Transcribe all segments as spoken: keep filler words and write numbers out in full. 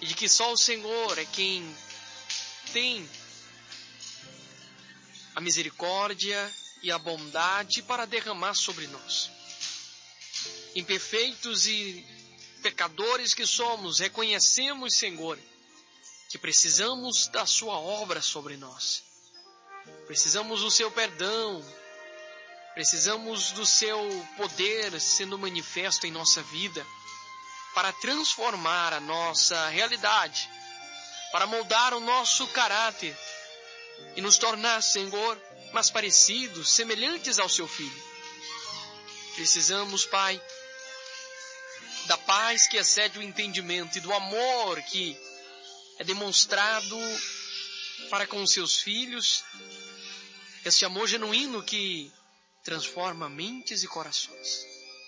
e de que só o Senhor é quem tem a misericórdia e a bondade para derramar sobre nós. Imperfeitos e pecadores que somos, reconhecemos, Senhor, que precisamos da sua obra sobre nós. Precisamos do seu perdão, precisamos do seu poder sendo manifesto em nossa vida para transformar a nossa realidade, para moldar o nosso caráter e nos tornar, Senhor, mais parecidos, semelhantes ao seu Filho. Precisamos, Pai, da paz que excede o entendimento e do amor que é demonstrado para com os seus filhos, este amor genuíno que transforma mentes e corações.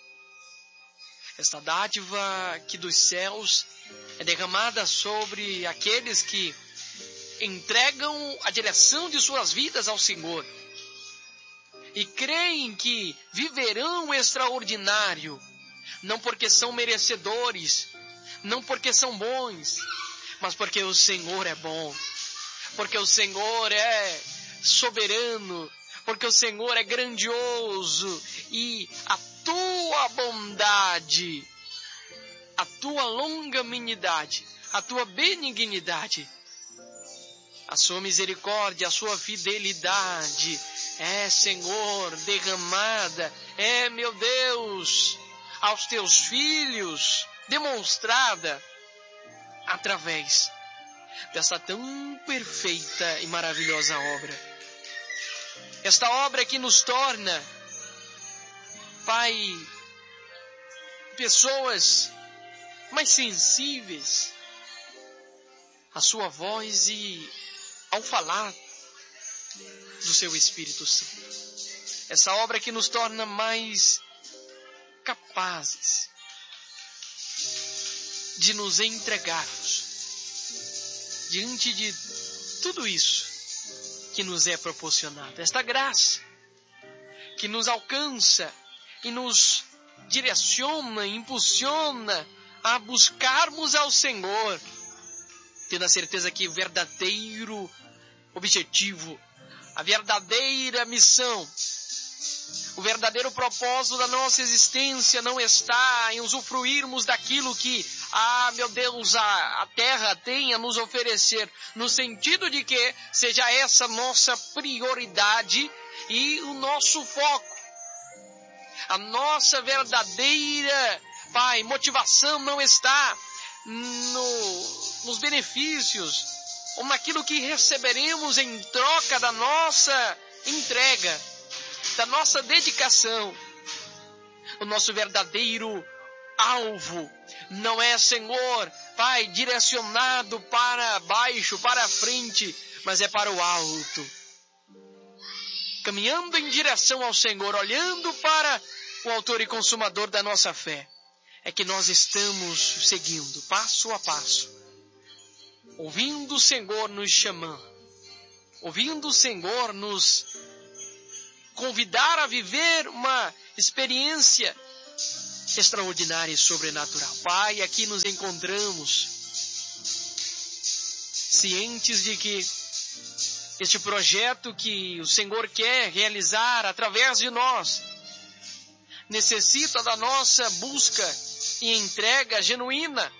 Esta dádiva que dos céus é derramada sobre aqueles que entregam a direção de suas vidas ao Senhor e creem que viverão o extraordinário, não porque são merecedores, não porque são bons, mas porque o Senhor é bom, porque o Senhor é soberano, porque o Senhor é grandioso e a tua bondade, a tua longanimidade, a tua benignidade, a sua misericórdia, a sua fidelidade é, Senhor, derramada, é, meu Deus, aos teus filhos, demonstrada através dessa tão perfeita e maravilhosa obra. Esta obra que nos torna, Pai, pessoas mais sensíveis à sua voz e ao falar do seu Espírito Santo. Essa obra que nos torna mais capazes de nos entregarmos diante de tudo isso que nos é proporcionado. Esta graça que nos alcança e nos direciona, impulsiona a buscarmos ao Senhor, tendo a certeza que o verdadeiro objetivo, a verdadeira missão, o verdadeiro propósito da nossa existência não está em usufruirmos daquilo que, ah, meu Deus, a, a terra tem a nos oferecer, no sentido de que seja essa nossa prioridade e o nosso foco. A nossa verdadeira, Pai, motivação não está no, nos benefícios ou naquilo que receberemos em troca da nossa entrega, da nossa dedicação. O nosso verdadeiro alvo não é, Senhor, Pai, direcionado para baixo, para frente, mas é para o alto. Caminhando em direção ao Senhor, olhando para o autor e consumador da nossa fé, é que nós estamos seguindo passo a passo, ouvindo o Senhor nos chamar, ouvindo o Senhor nos convidar a viver uma experiência extraordinária e sobrenatural. Pai, aqui nos encontramos cientes de que este projeto que o Senhor quer realizar através de nós necessita da nossa busca e entrega genuína,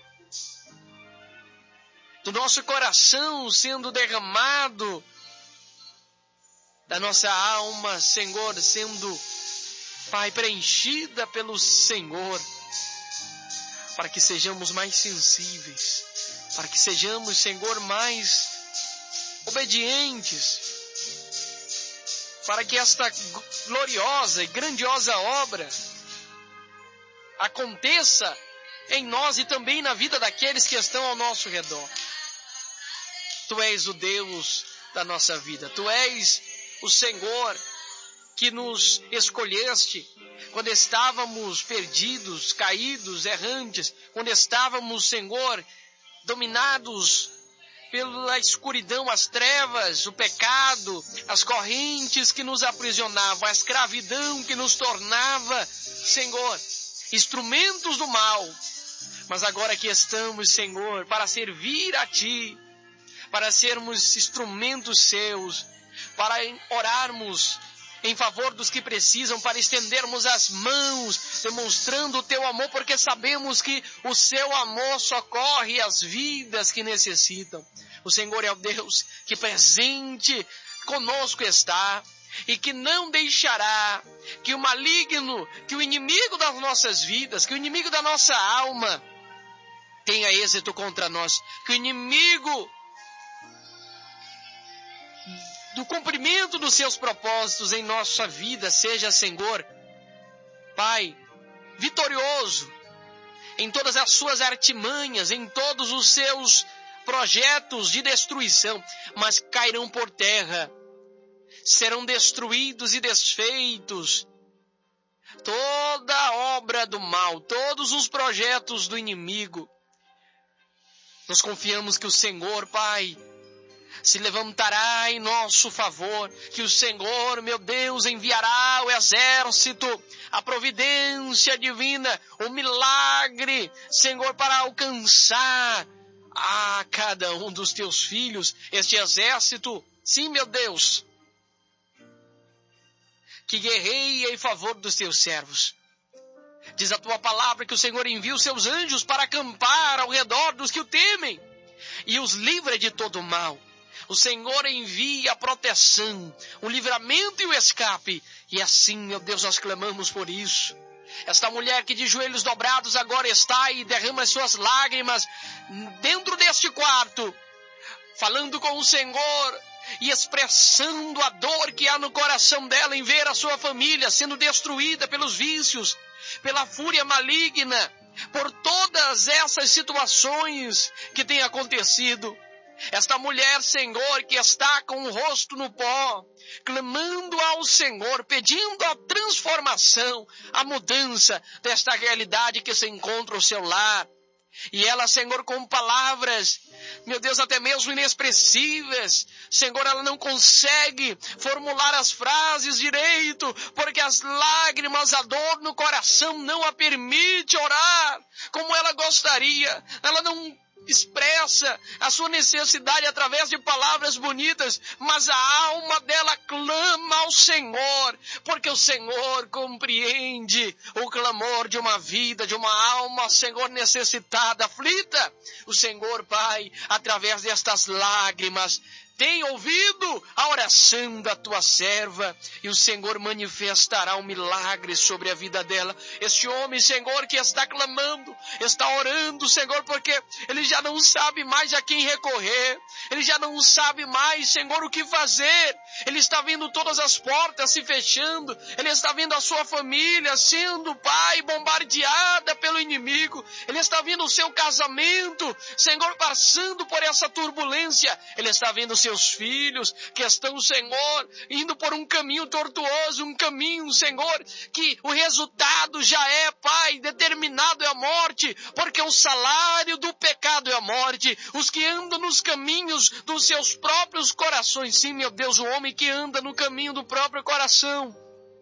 do nosso coração sendo derramado, da nossa alma, Senhor, sendo, Pai, preenchida pelo Senhor, para que sejamos mais sensíveis, para que sejamos, Senhor, mais obedientes, para que esta gloriosa e grandiosa obra aconteça em nós e também na vida daqueles que estão ao nosso redor. Tu és o Deus da nossa vida, Tu és o Senhor que nos escolheste quando estávamos perdidos, caídos, errantes, quando estávamos, Senhor, dominados pela escuridão, as trevas, o pecado, as correntes que nos aprisionavam, a escravidão que nos tornava, Senhor, instrumentos do mal. Mas agora que estamos, Senhor, para servir a Ti, para sermos instrumentos Seus, para orarmos em favor dos que precisam, para estendermos as mãos, demonstrando o Teu amor, porque sabemos que o Seu amor socorre as vidas que necessitam. O Senhor é o Deus que presente conosco está e que não deixará que o maligno, que o inimigo das nossas vidas, que o inimigo da nossa alma tenha êxito contra nós, que o inimigo do cumprimento dos seus propósitos em nossa vida seja, Senhor, Pai, vitorioso em todas as suas artimanhas, em todos os seus projetos de destruição, mas cairão por terra, serão destruídos e desfeitos toda a obra do mal, todos os projetos do inimigo. Nós confiamos que o Senhor, Pai, se levantará em nosso favor, que o Senhor, meu Deus, enviará o exército, a providência divina, o milagre, Senhor, para alcançar a cada um dos teus filhos, este exército, sim, meu Deus, que guerreia em favor dos teus servos. Diz a tua palavra que o Senhor envia os seus anjos para acampar ao redor dos que o temem e os livra de todo mal. O Senhor envia a proteção, o livramento e o escape. E assim, meu Deus, nós clamamos por isso. Esta mulher que de joelhos dobrados agora está e derrama as suas lágrimas dentro deste quarto, falando com o Senhor e expressando a dor que há no coração dela em ver a sua família sendo destruída pelos vícios, pela fúria maligna, por todas essas situações que têm acontecido. Esta mulher, Senhor, que está com o rosto no pó, clamando ao Senhor, pedindo a transformação, a mudança desta realidade que se encontra ao seu lar. E ela, Senhor, com palavras, meu Deus, até mesmo inexpressíveis, Senhor, ela não consegue formular as frases direito, porque as lágrimas, a dor no coração não a permite orar como ela gostaria. Ela não expressa a sua necessidade através de palavras bonitas, mas a alma dela clama ao Senhor, porque o Senhor compreende o clamor de uma vida, de uma alma, Senhor, necessitada, aflita. O Senhor, Pai, através destas lágrimas, tem ouvido a oração da tua serva e o Senhor manifestará um milagre sobre a vida dela. Este homem, Senhor, que está clamando, está orando, Senhor, porque ele já não sabe mais a quem recorrer. Ele já não sabe mais, Senhor, o que fazer. Ele está vendo todas as portas se fechando. Ele está vendo a sua família sendo, Pai, bombardeada pelo inimigo. Ele está vendo o seu casamento, Senhor, passando por essa turbulência. Ele está vendo o seu seus filhos que estão, Senhor, indo por um caminho tortuoso, um caminho, Senhor, que o resultado já é, Pai, determinado é a morte, porque o salário do pecado é a morte. Os que andam nos caminhos dos seus próprios corações, sim, meu Deus, o homem que anda no caminho do próprio coração,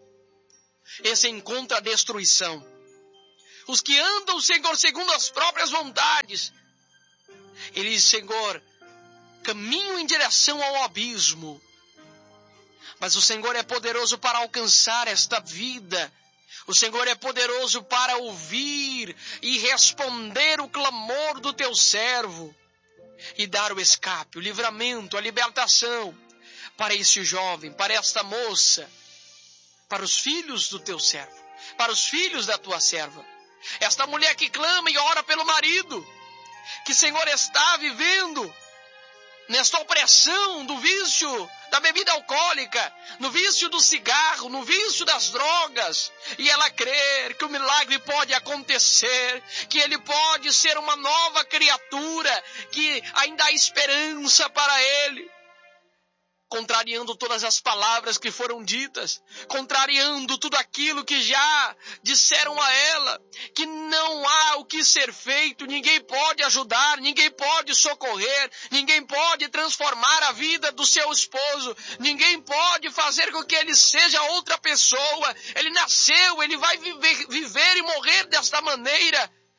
esse encontra a destruição. Os que andam, Senhor, segundo as próprias vontades, eles, Senhor, caminham em direção ao abismo. Mas o Senhor é poderoso para alcançar esta vida. O Senhor é poderoso para ouvir e responder o clamor do teu servo e dar o escape, o livramento, a libertação para este jovem, para esta moça, para os filhos do teu servo, para os filhos da tua serva. Esta mulher que clama e ora pelo marido, que, Senhor, está vivendo nesta opressão do vício da bebida alcoólica, no vício do cigarro, no vício das drogas, e ela crer que o milagre pode acontecer, que ele pode ser uma nova criatura, que ainda há esperança para ele. Contrariando todas as palavras que foram ditas, contrariando tudo aquilo que já disseram a ela, que não há o que ser feito, ninguém pode ajudar, ninguém pode socorrer, ninguém pode transformar a vida do seu esposo, ninguém pode fazer com que ele seja outra pessoa. Ele nasceu, ele vai viver, viver e morrer desta maneira.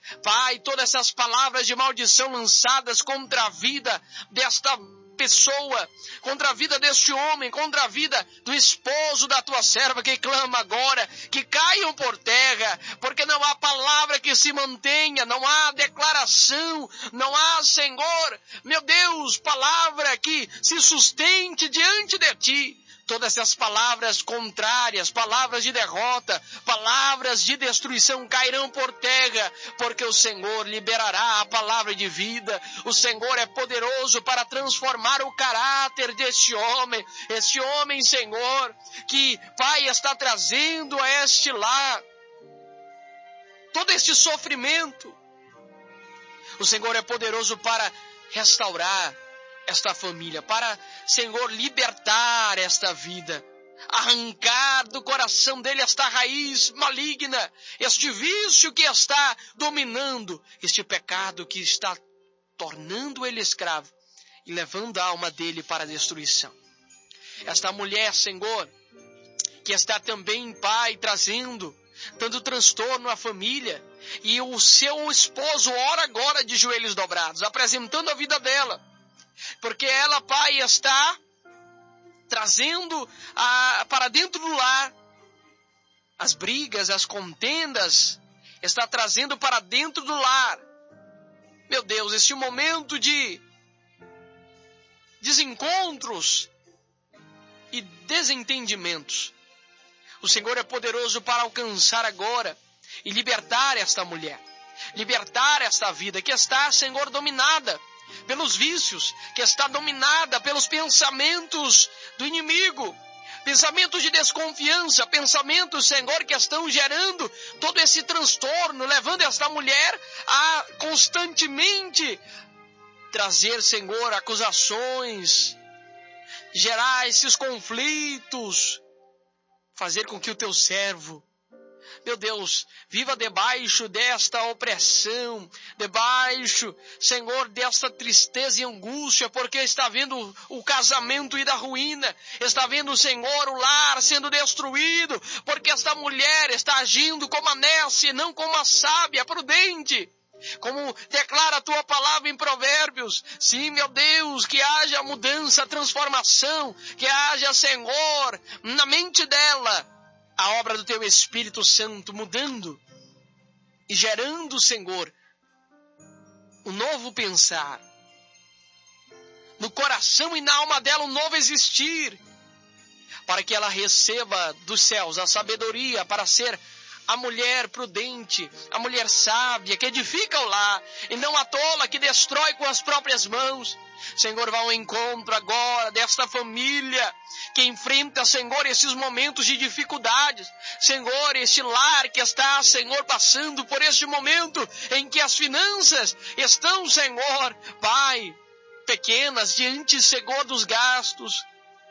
Pai, todas essas palavras de maldição lançadas contra a vida desta pessoa, contra a vida deste homem, contra a vida do esposo da tua serva que clama agora, que caiam por terra, porque não há palavra que se mantenha, não há declaração, não há, Senhor, meu Deus, palavra que se sustente diante de ti. Todas essas palavras contrárias, palavras de derrota, palavras de destruição cairão por terra, porque o Senhor liberará a palavra de vida. O Senhor é poderoso para transformar o caráter deste homem. Este homem, Senhor, que, Pai, está trazendo a este lar todo este sofrimento. O Senhor é poderoso para restaurar esta família, para, Senhor, libertar esta vida, arrancar do coração dele esta raiz maligna, este vício que está dominando, este pecado que está tornando ele escravo e levando a alma dele para a destruição. Esta mulher, Senhor, que está também, Pai, trazendo tanto transtorno à família, e o seu esposo ora agora de joelhos dobrados, apresentando a vida dela, porque ela, Pai, está trazendo a, para dentro do lar as brigas, as contendas, está trazendo para dentro do lar, meu Deus, este momento de desencontros e desentendimentos. O Senhor é poderoso para alcançar agora e libertar esta mulher, libertar esta vida que está, Senhor, dominada pelos vícios, que está dominada pelos pensamentos do inimigo, pensamentos de desconfiança, pensamentos, Senhor, que estão gerando todo esse transtorno, levando esta mulher a constantemente trazer, Senhor, acusações, gerar esses conflitos, fazer com que o teu servo, meu Deus, viva debaixo desta opressão, debaixo, Senhor, desta tristeza e angústia, porque está vendo o casamento ir à ruína, está vendo, Senhor, o lar sendo destruído, porque esta mulher está agindo como a nécia, não como a sábia, prudente, como declara a tua palavra em Provérbios. Sim, meu Deus, que haja mudança, transformação, que haja, Senhor, na mente dela, a obra do teu Espírito Santo mudando e gerando, Senhor, um novo pensar. No coração e na alma dela um novo existir. Para que ela receba dos céus a sabedoria para ser a mulher prudente, a mulher sábia, que edifica o lar, e não a tola que destrói com as próprias mãos. Senhor, vá ao encontro agora desta família que enfrenta, Senhor, esses momentos de dificuldades. Senhor, este lar que está, Senhor, passando por este momento em que as finanças estão, Senhor, Pai, pequenas diante, Senhor, dos gastos.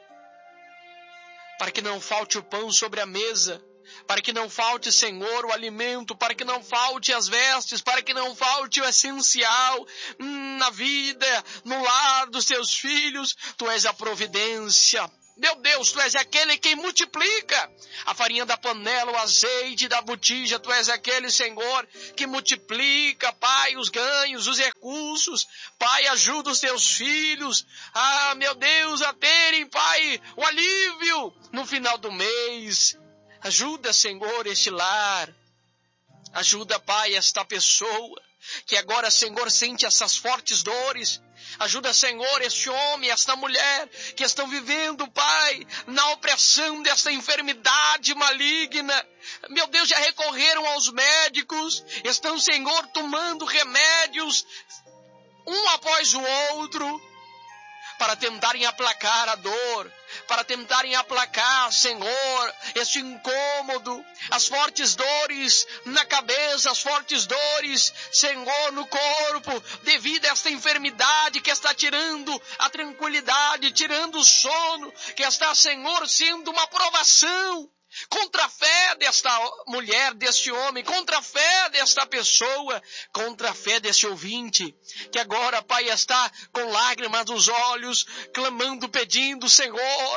Para que não falte o pão sobre a mesa, para que não falte, Senhor, o alimento, para que não falte as vestes, para que não falte o essencial hum, na vida, no lar dos teus filhos. Tu és a providência. Meu Deus, Tu és aquele que multiplica a farinha da panela, o azeite da botija. Tu és aquele, Senhor, que multiplica, Pai, os ganhos, os recursos. Pai, ajuda os Teus filhos, ah, meu Deus, a terem, Pai, o alívio no final do mês. Ajuda, Senhor, este lar. Ajuda, Pai, esta pessoa que agora, Senhor, sente essas fortes dores. Ajuda, Senhor, este homem, esta mulher que estão vivendo, Pai, na opressão desta enfermidade maligna. Meu Deus, já recorreram aos médicos, estão, Senhor, tomando remédios um após o outro para tentarem aplacar a dor, para tentarem aplacar, Senhor, este incômodo, as fortes dores na cabeça, as fortes dores, Senhor, no corpo, devido a esta enfermidade que está tirando a tranquilidade, tirando o sono, que está, Senhor, sendo uma provação contra a fé desta mulher, deste homem, contra a fé desta pessoa, contra a fé deste ouvinte, que agora, Pai, está com lágrimas nos olhos, clamando, pedindo, Senhor,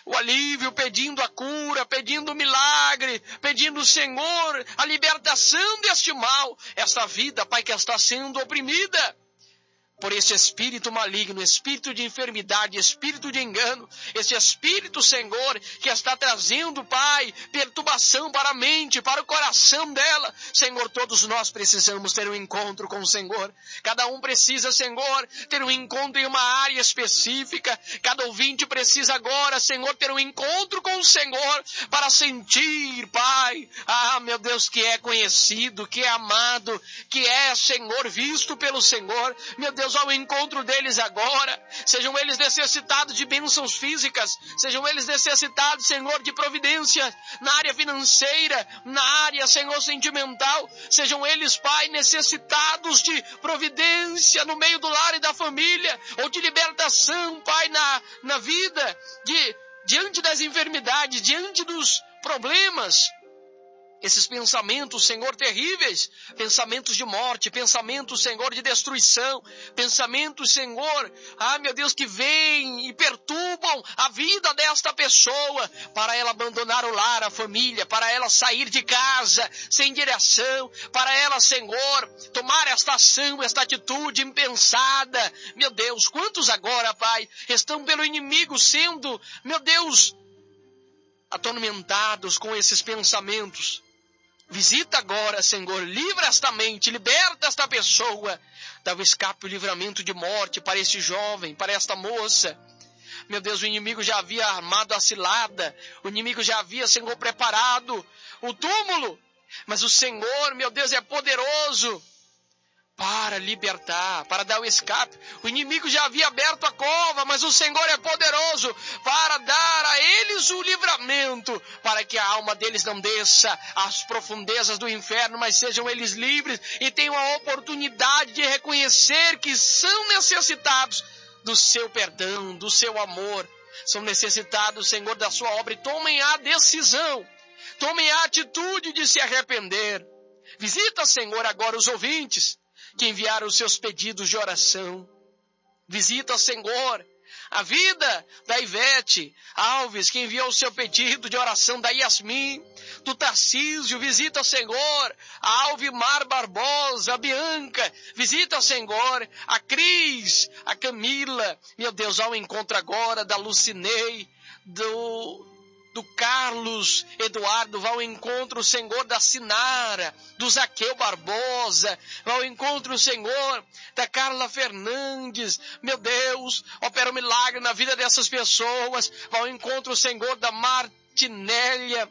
o alívio, pedindo a cura, pedindo o milagre, pedindo, Senhor, a libertação deste mal. Esta vida, Pai, que está sendo oprimida por esse espírito maligno, espírito de enfermidade, espírito de engano, esse espírito, Senhor, que está trazendo, Pai, perturbação para a mente, para o coração dela. Senhor, todos nós precisamos ter um encontro com o Senhor. Cada um precisa, Senhor, ter um encontro em uma área específica. Cada ouvinte precisa agora, Senhor, ter um encontro com o Senhor para sentir, Pai, ah, meu Deus, que é conhecido, que é amado, que é, Senhor, visto pelo Senhor. Meu Deus, ao encontro deles agora, sejam eles necessitados de bênçãos físicas, sejam eles necessitados, Senhor, de providência na área financeira, na área, Senhor, sentimental, sejam eles, Pai, necessitados de providência no meio do lar e da família, ou de libertação, Pai, na, na vida, de, diante das enfermidades, diante dos problemas. Esses pensamentos, Senhor, terríveis, pensamentos de morte, pensamentos, Senhor, de destruição, pensamentos, Senhor, ah, meu Deus, que vêm e perturbam a vida desta pessoa, para ela abandonar o lar, a família, para ela sair de casa sem direção, para ela, Senhor, tomar esta ação, esta atitude impensada. Meu Deus, quantos agora, Pai, estão pelo inimigo sendo, meu Deus, atormentados com esses pensamentos. Visita agora, Senhor, livra esta mente, liberta esta pessoa, dá o escape, o livramento de morte para este jovem, para esta moça. Meu Deus, o inimigo já havia armado a cilada, o inimigo já havia, Senhor, preparado o túmulo, mas o Senhor, meu Deus, é poderoso para libertar, para dar o escape. O inimigo já havia aberto a cova, mas o Senhor é poderoso para dar a eles o livramento, para que a alma deles não desça às profundezas do inferno, mas sejam eles livres e tenham a oportunidade de reconhecer que são necessitados do seu perdão, do seu amor. São necessitados, Senhor, da sua obra, e tomem a decisão, tomem a atitude de se arrepender. Visita, Senhor, agora os ouvintes que enviaram os seus pedidos de oração. Visita, Senhor, a vida da Ivete Alves, que enviou o seu pedido de oração, da Yasmin, do Tarcísio. Visita, Senhor, a Alvimar Barbosa, a Bianca. Visita, Senhor, a Cris, a Camila. Meu Deus, ao encontro agora da Lucinei, do... do Carlos Eduardo, vai ao encontro, Senhor, da Sinara, do Zaqueu Barbosa, vai ao encontro, Senhor, da Carla Fernandes. Meu Deus, opera um milagre na vida dessas pessoas. Vai ao encontro, Senhor, da Martinélia,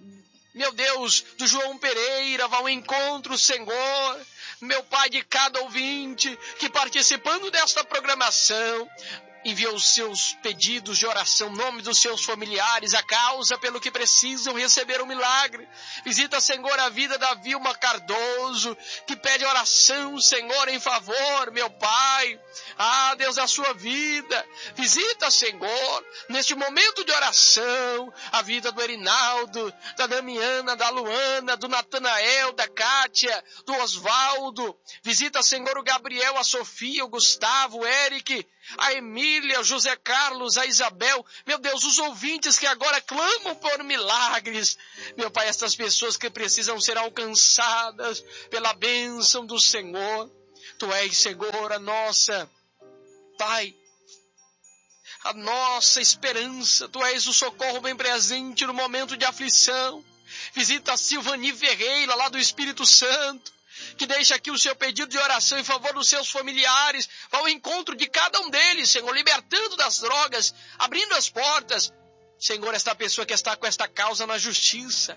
meu Deus, do João Pereira. Vai ao encontro, Senhor, meu Pai, de cada ouvinte que, participando desta programação, envia os seus pedidos de oração, nome dos seus familiares, a causa pelo que precisam receber um milagre. Visita, Senhor, a vida da Vilma Cardoso, que pede oração, Senhor, em favor, meu Pai, ah, Deus, a sua vida. Visita, Senhor, neste momento de oração, a vida do Erinaldo, da Damiana, da Luana, do Natanael, da Kátia, do Osvaldo. Visita, Senhor, o Gabriel, a Sofia, o Gustavo, o Eric, a Emília, o José Carlos, a Isabel. Meu Deus, os ouvintes que agora clamam por milagres. Meu Pai, estas pessoas que precisam ser alcançadas pela bênção do Senhor. Tu és, Senhor, a nossa, Pai, a nossa esperança. Tu és o socorro bem presente no momento de aflição. Visita a Silvani Ferreira, lá do Espírito Santo, que deixa aqui o seu pedido de oração em favor dos seus familiares. Vá ao encontro de cada um deles, Senhor, libertando das drogas, abrindo as portas. Senhor, esta pessoa que está com esta causa na justiça,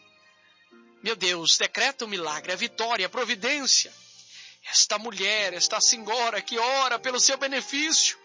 meu Deus, decreta o milagre, a vitória, a providência. Esta mulher, esta senhora que ora pelo seu benefício,